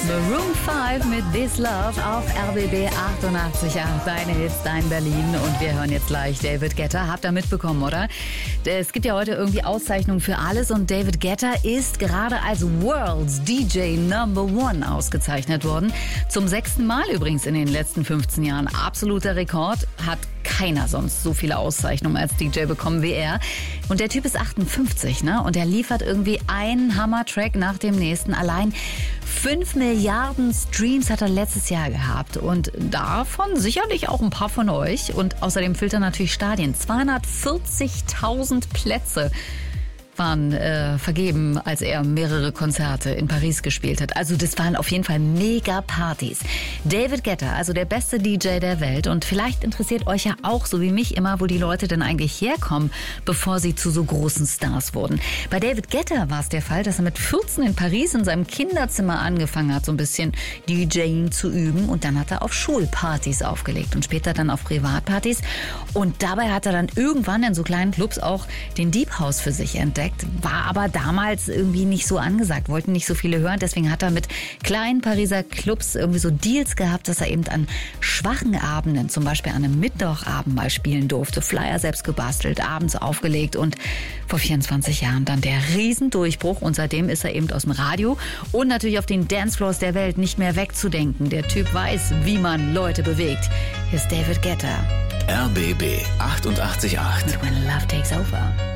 Maroon 5 mit This Love auf RBB 88.8. Deine Hits, dein Berlin. Und wir hören jetzt gleich David Guetta. Habt ihr mitbekommen, oder? Es gibt ja heute irgendwie Auszeichnungen für alles. Und David Guetta ist gerade als World's DJ #1 ausgezeichnet worden. Zum 6. Mal übrigens in den letzten 15 Jahren. Absoluter Rekord. Hat keiner sonst so viele Auszeichnungen als DJ bekommen wie er. Und der Typ ist 58, ne? Und er liefert irgendwie einen Hammer-Track nach dem nächsten. Allein 5 Milliarden Streams hat er letztes Jahr gehabt. Und davon sicherlich auch ein paar von euch. Und außerdem füllt er natürlich Stadien. 240.000 Plätze waren vergeben, als er mehrere Konzerte in Paris gespielt hat. Also das waren auf jeden Fall mega Partys. David Guetta, also der beste DJ der Welt. Und vielleicht interessiert euch ja auch, so wie mich immer, wo die Leute denn eigentlich herkommen, bevor sie zu so großen Stars wurden. Bei David Guetta war es der Fall, dass er mit 14 in Paris in seinem Kinderzimmer angefangen hat, so ein bisschen DJing zu üben. Und dann hat er auf Schulpartys aufgelegt und später dann auf Privatpartys. Und dabei hat er dann irgendwann in so kleinen Clubs auch den Deep House für sich entdeckt. War aber damals irgendwie nicht so angesagt, wollten nicht so viele hören. Deswegen hat er mit kleinen Pariser Clubs irgendwie so Deals gehabt, dass er eben an schwachen Abenden, zum Beispiel an einem Mittwochabend mal spielen durfte. Flyer selbst gebastelt, abends aufgelegt und vor 24 Jahren dann der Riesendurchbruch. Und seitdem ist er eben aus dem Radio und natürlich auf den Dancefloors der Welt nicht mehr wegzudenken. Der Typ weiß, wie man Leute bewegt. Hier ist David Guetta. RBB 88.8. When Love Takes Over.